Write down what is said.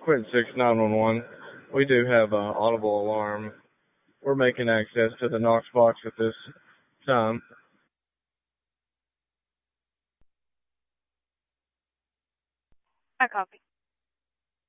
Quint 6911. We do have an audible alarm. We're making access to the Knox box at this time. I copy.